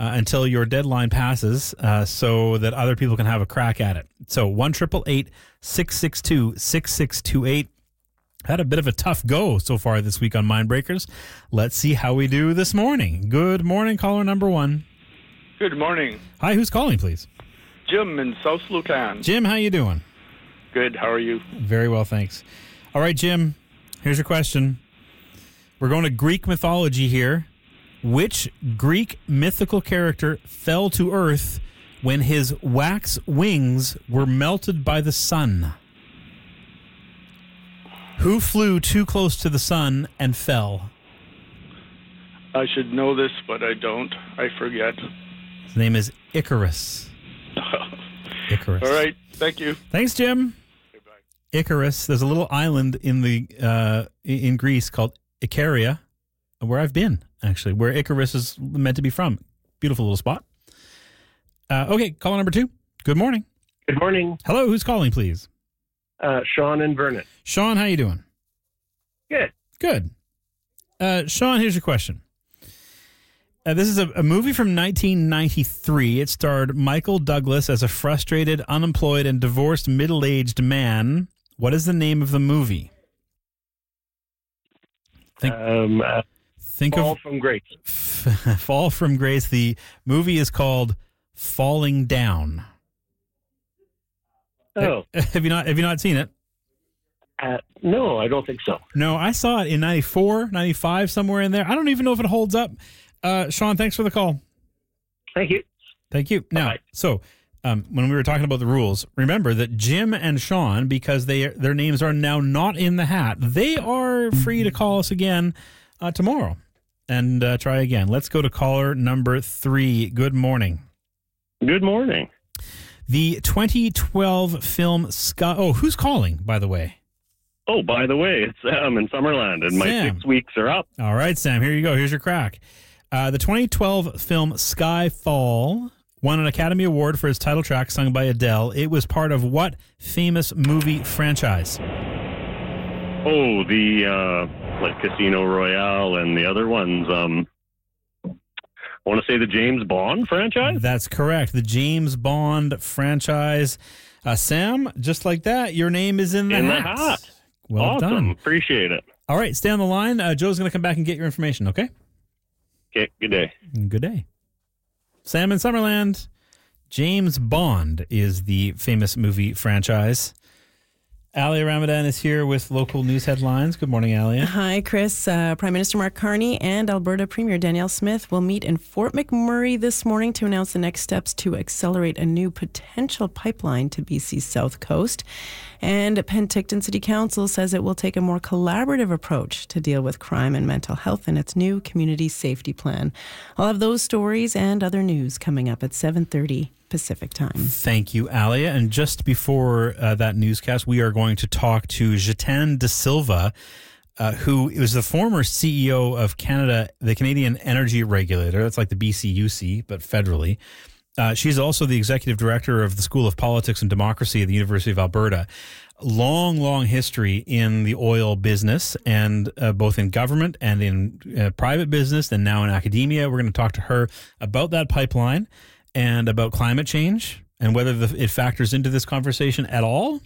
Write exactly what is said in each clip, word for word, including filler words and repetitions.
uh, until your deadline passes uh, so that other people can have a crack at it. So one eight eight eight, six six two, six six two eight. Had a bit of a tough go so far this week on Mindbreakers. Let's see how we do this morning. Good morning, caller number one. Good morning. Hi, who's calling, please? Jim in South Lucan. Jim, how you doing? Good, how are you? Very well, thanks. All right, Jim, here's your question. We're going to Greek mythology here. Which Greek mythical character fell to Earth when his wax wings were melted by the sun? Who flew too close to the sun and fell? I should know this, but I don't. I forget. His name is Icarus. Icarus. All right, thank you. Thanks, Jim. Okay, bye. Icarus. There's a little island in the uh, in Greece called Icaria, where I've been, actually, where Icarus is meant to be from. Beautiful little spot. Uh, okay, caller number two. Good morning. Good morning. Hello, who's calling, please? Uh, Sean and Vernon. Sean, how you doing? Good. Good. Uh, Sean, here's your question. Uh, this is a, a movie from nineteen ninety-three. It starred Michael Douglas as a frustrated, unemployed, and divorced middle-aged man. What is the name of the movie? Think, um, uh, think Fall of from Grace. F- Fall from Grace. The movie is called Falling Down. Oh, Have you not have you not seen it? uh, no, I don't think so. No, I saw it in ninety-four, ninety-five, somewhere in there. I don't even know if it holds up. Uh, Sean, thanks for the call. Thank you. Thank you. Now, Bye-bye. so um, when we were talking about the rules, remember that Jim and Sean, because they their names are now not in the hat, they are free to call us again uh, tomorrow and uh, try again. Let's go to caller number three. Good morning. Good morning. The twenty twelve film Sky. Oh, who's calling, by the way? Oh, by the way, it's Sam in Summerland, and my Sam. six weeks are up. All right, Sam, here you go. Here's your crack. Uh, the twenty twelve film Skyfall won an Academy Award for its title track sung by Adele. It was part of what famous movie franchise? Oh, the uh, like Casino Royale and the other ones. Um, I want to say the James Bond franchise. That's correct. The James Bond franchise. Uh, Sam, just like that, your name is in the In hat. the hat. Well Awesome. done. Appreciate it. All right, stay on the line. Uh, Joe's going to come back and get your information, okay? Okay, good day. Good day. Sam in Summerland. James Bond is the famous movie franchise. Alia Ramadan is here with local news headlines. Good morning, Alia. Hi, Chris. Uh, Prime Minister Mark Carney and Alberta Premier Danielle Smith will meet in Fort McMurray this morning to announce the next steps to accelerate a new potential pipeline to B C's south coast. And Penticton City Council says it will take a more collaborative approach to deal with crime and mental health in its new community safety plan. I'll have those stories and other news coming up at seven thirty Pacific time. Thank you, Alia. And just before uh, that newscast, we are going to talk to Jitan De Silva, uh, who is the former C E O of Canada, the Canadian Energy Regulator. That's like the B C U C, but federally. Uh, she's also the executive director of the School of Politics and Democracy at the University of Alberta. Long, long history in the oil business, and uh, both in government and in uh, private business, and now in academia. We're going to talk to her about that pipeline and about climate change and whether the, it factors into this conversation at all.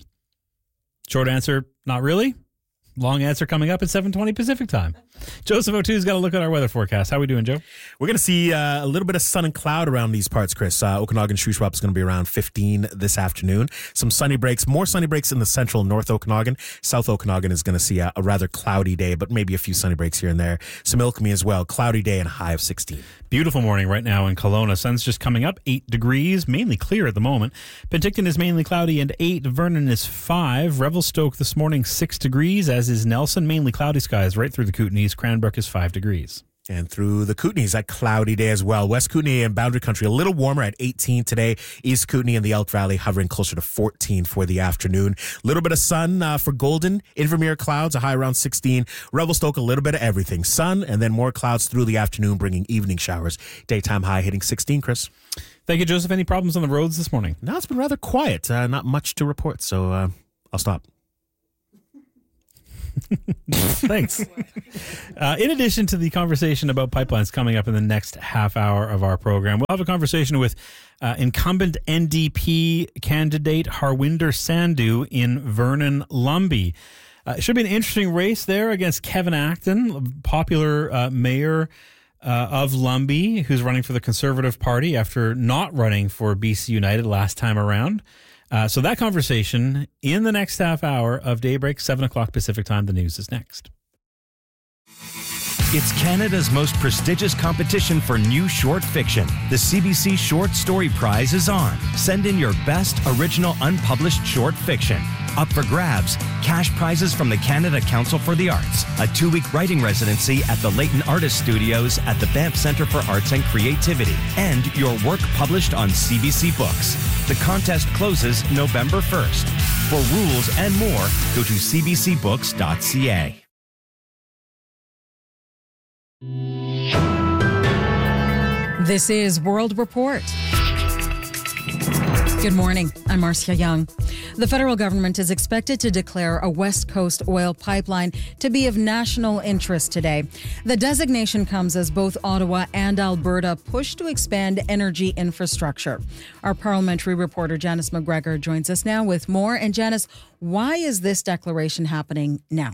Short answer, not really. Long answer coming up at seven twenty Pacific time. Joseph O'Too's got to look at our weather forecast. How are we doing, Joe? We're going to see uh, a little bit of sun and cloud around these parts, Chris. Uh, Okanagan Shuswap is going to be around fifteen this afternoon. Some sunny breaks, more sunny breaks in the central North Okanagan. South Okanagan is going to see a, a rather cloudy day, but maybe a few sunny breaks here and there. Similkameen as well, cloudy day and a high of sixteen. Beautiful morning right now in Kelowna. Sun's just coming up, eight degrees, mainly clear at the moment. Penticton is mainly cloudy and eight. Vernon is five. Revelstoke this morning, six degrees, as is Nelson. Mainly cloudy skies right through the Kootenays. Cranbrook is five degrees. And through the Kootenays, a cloudy day as well. West Kootenay and Boundary Country, a little warmer at eighteen today. East Kootenay and the Elk Valley hovering closer to fourteen for the afternoon. Little bit of sun uh, for Golden. Invermere clouds, a high around sixteen. Revelstoke, a little bit of everything. Sun and then more clouds through the afternoon, bringing evening showers. Daytime high hitting sixteen, Chris. Thank you, Joseph. Any problems on the roads this morning? No, it's been rather quiet. Uh, not much to report, so uh, I'll stop. Thanks. Uh, in addition to the conversation about pipelines coming up in the next half hour of our program, we'll have a conversation with uh, incumbent N D P candidate Harwinder Sandhu in Vernon Lumby. Uh, it should be an interesting race there against Kevin Acton, popular uh, mayor uh, of Lumby, who's running for the Conservative Party after not running for B C United last time around. Uh, so that conversation in the next half hour of Daybreak, seven o'clock Pacific time. The news is next. It's Canada's most prestigious competition for new short fiction. The C B C Short Story Prize is on. Send in your best original unpublished short fiction. Up for grabs, cash prizes from the Canada Council for the Arts, a two-week writing residency at the Leighton Artist Studios at the Banff Centre for Arts and Creativity, and your work published on C B C Books. The contest closes November first. For rules and more, go to c b c books dot c a. This is World Report. Good morning. I'm Marcia Young. The federal government is expected to declare a West Coast oil pipeline to be of national interest today. The designation comes as both Ottawa and Alberta push to expand energy infrastructure. Our parliamentary reporter Janice McGregor joins us now with more. And Janice, why is this declaration happening now?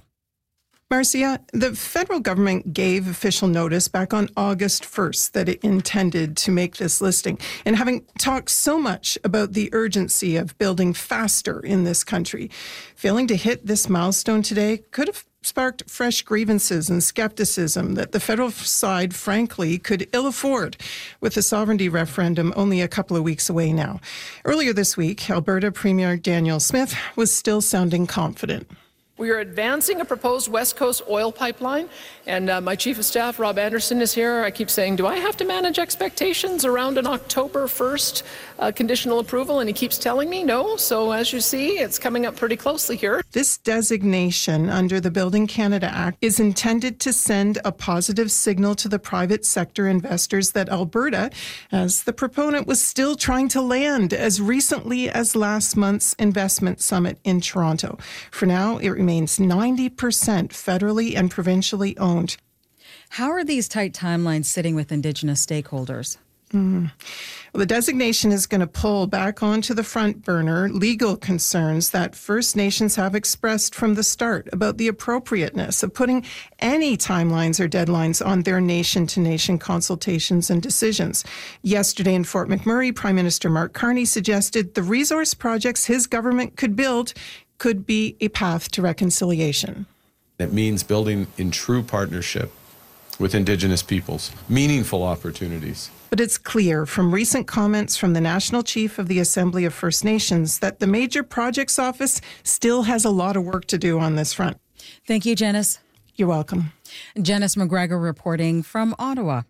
Marcia, the federal government gave official notice back on August first that it intended to make this listing. And having talked so much about the urgency of building faster in this country, failing to hit this milestone today could have sparked fresh grievances and skepticism that the federal side, frankly, could ill afford with the sovereignty referendum only a couple of weeks away now. Earlier this week, Alberta Premier Danielle Smith was still sounding confident. We are advancing a proposed West Coast oil pipeline, and uh, my Chief of Staff, Rob Anderson, is here. I keep saying, do I have to manage expectations around an October first uh, conditional approval? And he keeps telling me no. So as you see, it's coming up pretty closely here. This designation under the Building Canada Act is intended to send a positive signal to the private sector investors that Alberta, as the proponent, was still trying to land as recently as last month's investment summit in Toronto. For now, it remains ninety percent federally and provincially owned. How are these tight timelines sitting with Indigenous stakeholders? Mm. Well, the designation is going to pull back onto the front burner legal concerns that First Nations have expressed from the start about the appropriateness of putting any timelines or deadlines on their nation-to-nation consultations and decisions. Yesterday in Fort McMurray, Prime Minister Mark Carney suggested the resource projects his government could build could be a path to reconciliation. It means building in true partnership with Indigenous peoples, meaningful opportunities. But it's clear from recent comments from the National Chief of the Assembly of First Nations that the Major Projects Office still has a lot of work to do on this front. Thank you, Janice. You're welcome. Janice McGregor reporting from Ottawa.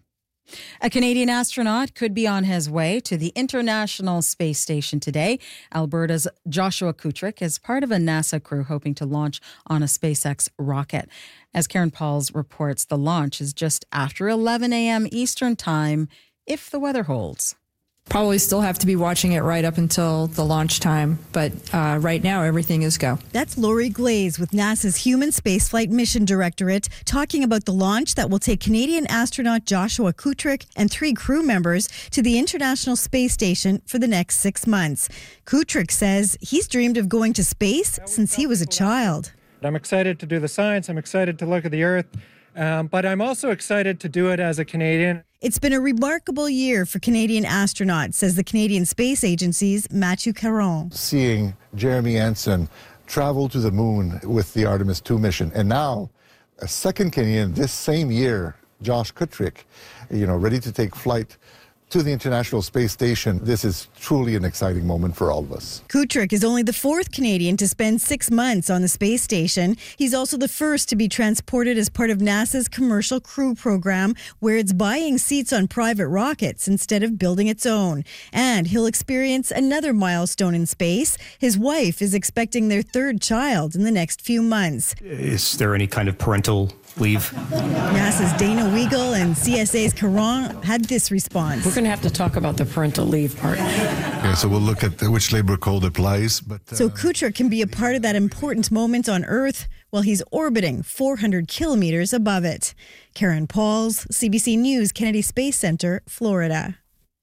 A Canadian astronaut could be on his way to the International Space Station today. Alberta's Joshua Kutrick is part of a NASA crew hoping to launch on a SpaceX rocket. As Karen Pauls reports, the launch is just after eleven a.m. Eastern Time, if the weather holds. Probably still have to be watching it right up until the launch time, but uh, right now everything is go. That's Lori Glaze with NASA's Human Spaceflight Mission Directorate talking about the launch that will take Canadian astronaut Joshua Kutrick and three crew members to the International Space Station for the next six months. Kutrick says he's dreamed of going to space since he was a child. I'm excited to do the science. I'm excited to look at the Earth, um, but I'm also excited to do it as a Canadian. It's been a remarkable year for Canadian astronauts, says the Canadian Space Agency's Matthew Caron. Seeing Jeremy Anson travel to the moon with the Artemis two mission, and now a second Canadian this same year, Josh Kutrick, you know, ready to take flight to the International Space Station. This is truly an exciting moment for all of us. Kutrick is only the fourth Canadian to spend six months on the space station. He's also the first to be transported as part of NASA's Commercial Crew Program, where it's buying seats on private rockets instead of building its own. And he'll experience another milestone in space. His wife is expecting their third child in the next few months. Is there any kind of parental leave? NASA's Dana Weigel and C S A's Caron had this response. We're going to have to talk about the parental leave part. Yeah, so we'll look at which labor code applies. But uh, So Kutrick can be a part of that important moment on Earth while he's orbiting four hundred kilometers above it. Karen Pauls, C B C News, Kennedy Space Center, Florida.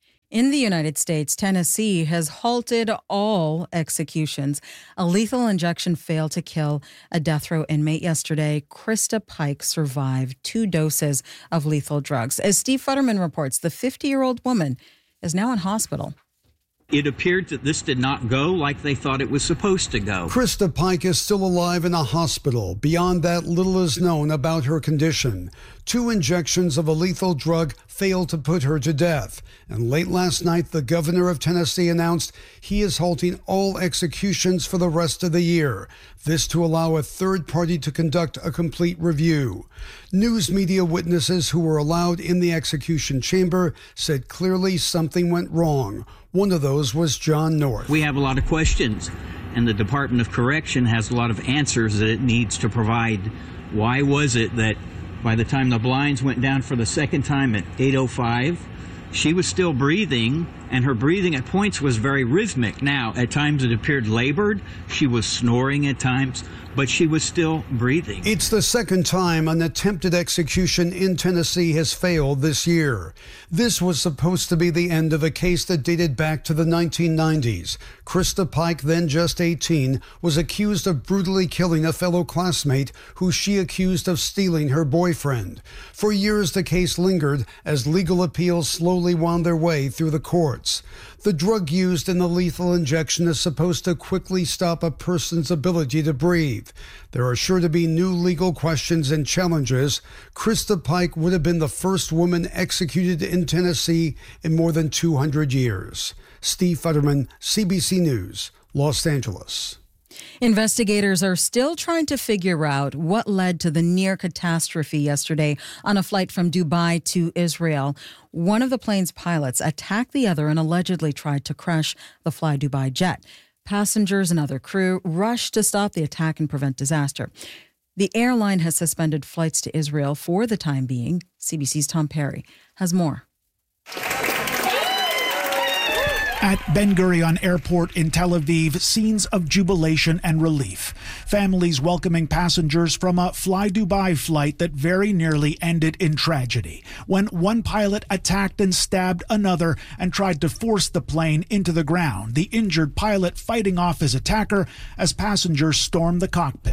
In the United States, Tennessee has halted all executions. A lethal injection failed to kill a death row inmate yesterday. Krista Pike survived two doses of lethal drugs. As Steve Futterman reports, the fifty-year-old woman is now in hospital. It appeared that this did not go like they thought it was supposed to go. Krista Pike is still alive in a hospital. Beyond that, little is known about her condition. Two injections of a lethal drug failed to put her to death. And late last night, the governor of Tennessee announced he is halting all executions for the rest of the year. This to allow a third party to conduct a complete review. News media witnesses who were allowed in the execution chamber said clearly something went wrong. One of those was John North. We have a lot of questions, and the Department of Correction has a lot of answers that it needs to provide. Why was it that by the time the blinds went down for the second time at eight oh five, she was still breathing, and her breathing at points was very rhythmic. Now, at times it appeared labored. She was snoring at times, but she was still breathing. It's the second time an attempted execution in Tennessee has failed this year. This was supposed to be the end of a case that dated back to the nineteen nineties. Krista Pike, then just eighteen, was accused of brutally killing a fellow classmate who she accused of stealing her boyfriend. For years, the case lingered as legal appeals slowly wound their way through the courts. The drug used in the lethal injection is supposed to quickly stop a person's ability to breathe. There are sure to be new legal questions and challenges. Krista Pike would have been the first woman executed in Tennessee in more than two hundred years. Steve Futterman, C B C News, Los Angeles. Investigators are still trying to figure out what led to the near catastrophe yesterday on a flight from Dubai to Israel. One of the plane's pilots attacked the other and allegedly tried to crash the Fly Dubai jet. Passengers and other crew rushed to stop the attack and prevent disaster. The airline has suspended flights to Israel for the time being. C B C's Tom Perry has more. At Ben Gurion Airport in Tel Aviv, scenes of jubilation and relief. Families welcoming passengers from a Fly Dubai flight that very nearly ended in tragedy when one pilot attacked and stabbed another and tried to force the plane into the ground, the injured pilot fighting off his attacker as passengers stormed the cockpit.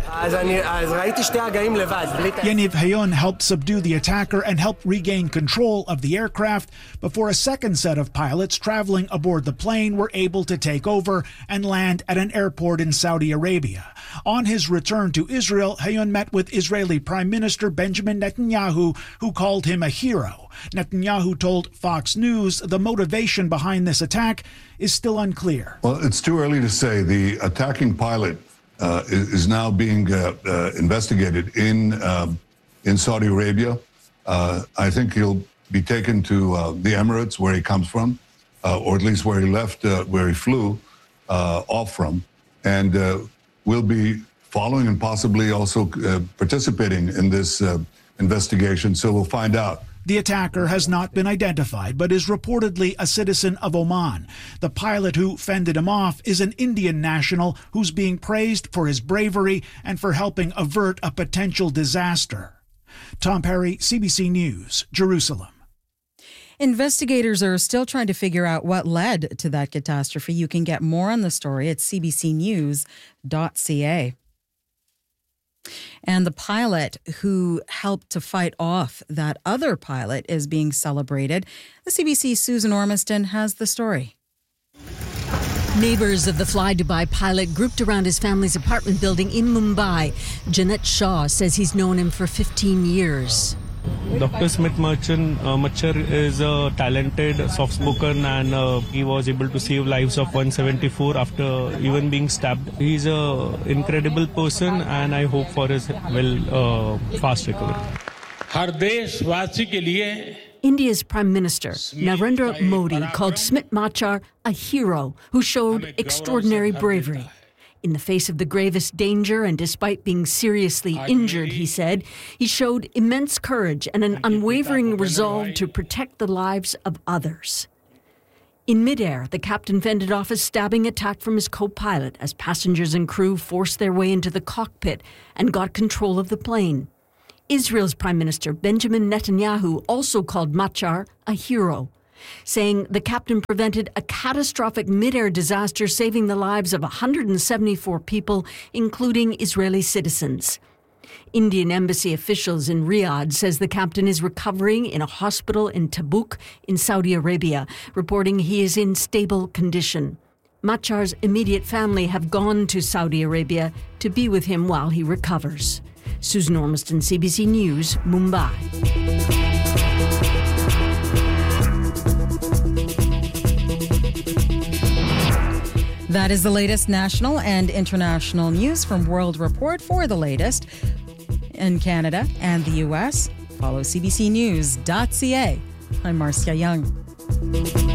Yaniv Hayon helped subdue the attacker and helped regain control of the aircraft before a second set of pilots traveling aboard the plane were able to take over and land at an airport in Saudi Arabia. On his return to Israel, Hayon met with Israeli Prime Minister Benjamin Netanyahu, who called him a hero. Netanyahu told Fox News the motivation behind this attack is still unclear. Well, it's too early to say. The attacking pilot uh, is, is now being uh, uh, investigated in uh, in Saudi Arabia. Uh, I think he'll be taken to uh, the Emirates, where he comes from. Uh, or at least where he left, uh, where he flew uh, off from, and uh, will be following and possibly also uh, participating in this uh, investigation. So we'll find out. The attacker has not been identified, but is reportedly a citizen of Oman. The pilot who fended him off is an Indian national who's being praised for his bravery and for helping avert a potential disaster. Tom Perry, C B C News, Jerusalem. Investigators are still trying to figure out what led to that catastrophe. You can get more on the story at c b c news dot c a. And the pilot who helped to fight off that other pilot is being celebrated. The C B C's Susan Ormiston has the story. Neighbors of the Fly Dubai pilot grouped around his family's apartment building in Mumbai. Jeanette Shaw says he's known him for fifteen years. Doctor Smith Merchant uh, Machar is a talented, soft-spoken, and uh, he was able to save lives of one seventy-four after even being stabbed. He's an incredible person, and I hope for his well uh, fast recovery. India's Prime Minister, Narendra Modi, called Smit Machar a hero who showed extraordinary bravery. In the face of the gravest danger and despite being seriously injured, he said, he showed immense courage and an unwavering resolve to protect the lives of others. In midair, the captain fended off a stabbing attack from his co-pilot as passengers and crew forced their way into the cockpit and got control of the plane. Israel's Prime Minister Benjamin Netanyahu also called Machar a hero, saying the captain prevented a catastrophic midair disaster, saving the lives of one hundred seventy-four people, including Israeli citizens. Indian embassy officials in Riyadh says the captain is recovering in a hospital in Tabuk in Saudi Arabia, reporting he is in stable condition. Machar's immediate family have gone to Saudi Arabia to be with him while he recovers. Susan Ormiston, C B C News, Mumbai. That is the latest national and international news from World Report. For the latest in Canada and the U S, follow c b c news dot c a. I'm Marcia Young.